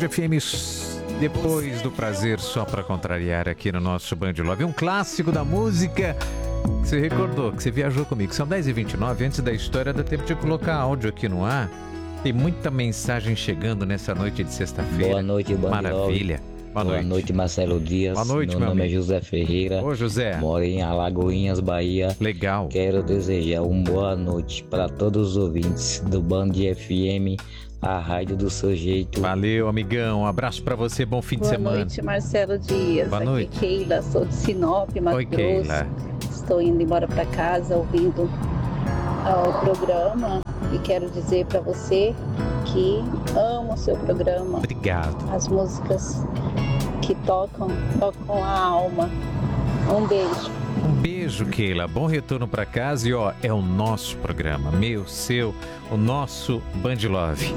Band FM depois do prazer só pra contrariar aqui no nosso Band Love. Um clássico da música. Você recordou que você viajou comigo. São 10h29. Antes da história, dá tempo de colocar áudio aqui no ar. Tem muita mensagem chegando nessa noite de sexta-feira. Boa noite, Band Love. Maravilha. Boa noite, Marcelo Dias. Boa noite, meu nome é José Ferreira. Ô, José. Moro em Alagoinhas, Bahia. Legal. Quero desejar uma boa noite para todos os ouvintes do Band FM, a rádio do seu jeito. Valeu, amigão. Um abraço pra você. Bom fim de semana. Boa noite, Marcelo Dias. Boa noite. Aqui Keila, sou de Sinop, Mato Oi, Grosso. Keila. Estou indo embora para casa ouvindo o programa e quero dizer para você que amo o seu programa. Obrigado. As músicas que tocam a alma. Um beijo. Um beijo, Keila. Bom retorno pra casa e ó, é o nosso programa. Meu, seu, o nosso Band Love.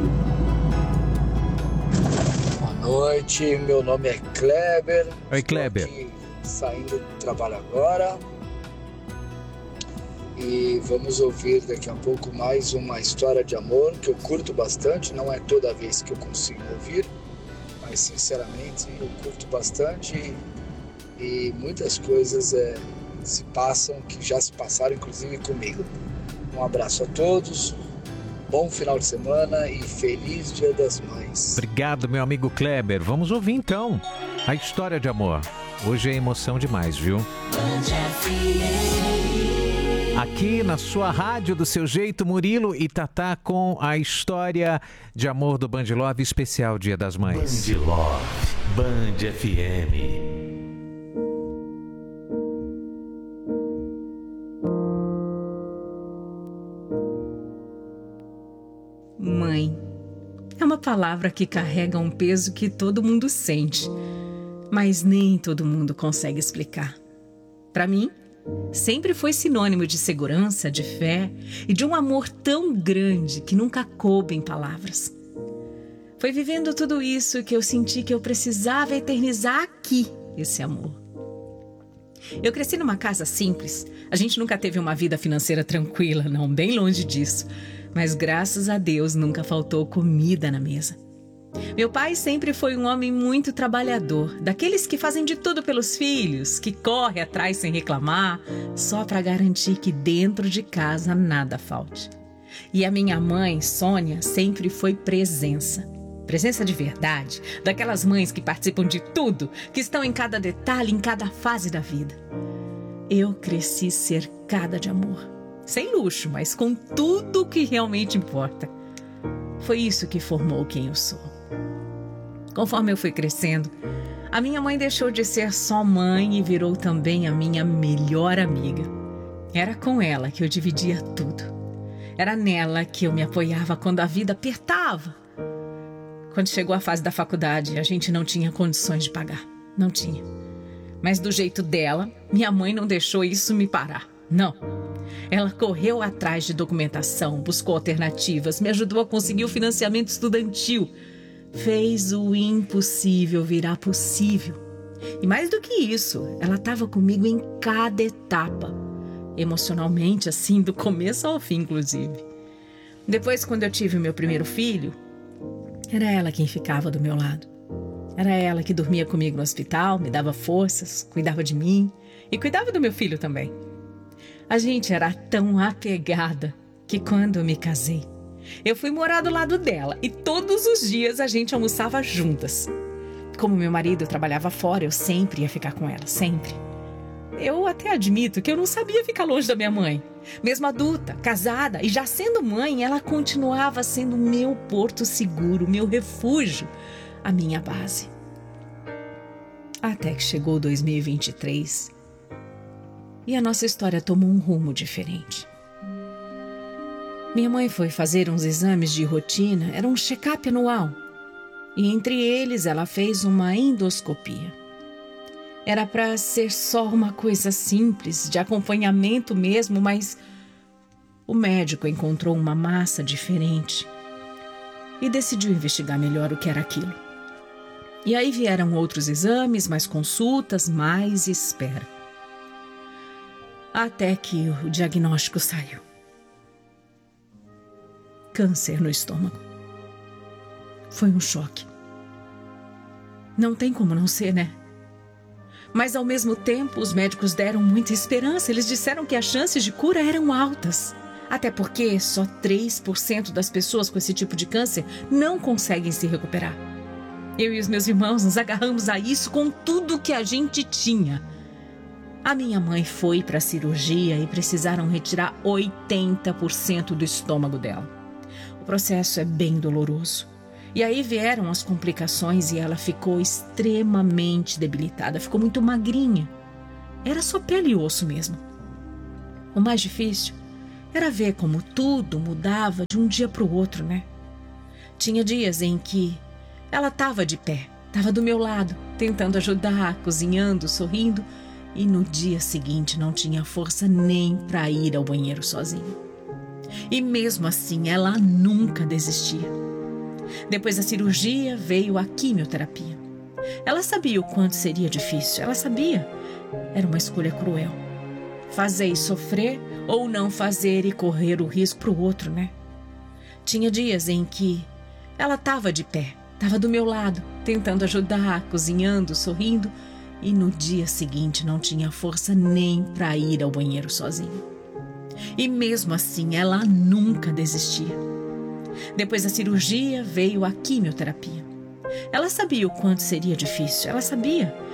Boa noite, meu nome é Kleber. Oi, Kleber. Estou aqui saindo do trabalho agora. E vamos ouvir daqui a pouco mais uma história de amor que eu curto bastante. Não é toda vez que eu consigo ouvir, mas sinceramente eu curto bastante e muitas coisas se passam, que já se passaram inclusive comigo. Um abraço a todos, bom final de semana e feliz Dia das Mães. Obrigado, meu amigo Kleber. Vamos ouvir então a história de amor. Hoje é emoção demais, viu? Aqui na sua rádio, do seu jeito, Murilo e Tatá com a história de amor do Band Love especial Dia das Mães. Band Love, Band FM. Mãe é uma palavra que carrega um peso que todo mundo sente, mas nem todo mundo consegue explicar. Para mim, sempre foi sinônimo de segurança, de fé e de um amor tão grande que nunca coube em palavras. Foi vivendo tudo isso que eu senti que eu precisava eternizar aqui esse amor. Eu cresci numa casa simples. A gente nunca teve uma vida financeira tranquila, não, bem longe disso. Mas graças a Deus nunca faltou comida na mesa. Meu pai sempre foi um homem muito trabalhador, daqueles que fazem de tudo pelos filhos, que corre atrás sem reclamar, só para garantir que dentro de casa nada falte. E a minha mãe, Sônia, sempre foi presença. Presença de verdade, daquelas mães que participam de tudo, que estão em cada detalhe, em cada fase da vida. Eu cresci cercada de amor. Sem luxo, mas com tudo o que realmente importa. Foi isso que formou quem eu sou. Conforme eu fui crescendo, a minha mãe deixou de ser só mãe e virou também a minha melhor amiga. Era com ela que eu dividia tudo. Era nela que eu me apoiava quando a vida apertava. Quando chegou a fase da faculdade, a gente não tinha condições de pagar. Não tinha. Mas do jeito dela, minha mãe não deixou isso me parar. Não. Ela correu atrás de documentação, buscou alternativas, me ajudou a conseguir o financiamento estudantil. Fez o impossível virar possível. E mais do que isso, ela estava comigo em cada etapa. Emocionalmente, assim, do começo ao fim, inclusive. Depois, quando eu tive o meu primeiro filho, era ela quem ficava do meu lado. Era ela que dormia comigo no hospital, me dava forças, cuidava de mim e cuidava do meu filho também. A gente era tão apegada que quando eu me casei, eu fui morar do lado dela e todos os dias a gente almoçava juntas. Como meu marido trabalhava fora, eu sempre ia ficar com ela, sempre. Eu até admito que eu não sabia ficar longe da minha mãe. Mesmo adulta, casada e já sendo mãe, ela continuava sendo meu porto seguro, meu refúgio, a minha base. Até que chegou 2023 e a nossa história tomou um rumo diferente. Minha mãe foi fazer uns exames de rotina, era um check-up anual. E entre eles ela fez uma endoscopia. Era para ser só uma coisa simples, de acompanhamento mesmo, mas o médico encontrou uma massa diferente e decidiu investigar melhor o que era aquilo. E aí vieram outros exames, mais consultas, mais espera. Até que o diagnóstico saiu. Câncer no estômago. Foi um choque. Não tem como não ser, né? Mas, ao mesmo tempo, os médicos deram muita esperança. Eles disseram que as chances de cura eram altas. Até porque só 3% das pessoas com esse tipo de câncer não conseguem se recuperar. Eu e os meus irmãos nos agarramos a isso com tudo que a gente tinha. A minha mãe foi para a cirurgia e precisaram retirar 80% do estômago dela. O processo é bem doloroso. E aí vieram as complicações e ela ficou extremamente debilitada, ficou muito magrinha. Era só pele e osso mesmo. O mais difícil era ver como tudo mudava de um dia para o outro, né? Tinha dias em que ela estava de pé, estava do meu lado, tentando ajudar, cozinhando, sorrindo, e no dia seguinte não tinha força nem para ir ao banheiro sozinha. E mesmo assim, ela nunca desistia. Depois da cirurgia, veio a quimioterapia. Ela sabia o quanto seria difícil, ela sabia. Era uma escolha cruel. Fazer e sofrer ou não fazer e correr o risco para o outro, né? Tinha dias em que ela estava de pé, estava do meu lado, tentando ajudar, cozinhando, sorrindo, e no dia seguinte não tinha força nem para ir ao banheiro sozinha. E mesmo assim, ela nunca desistia. Depois da cirurgia, veio a quimioterapia. Ela sabia o quanto seria difícil, ela sabia.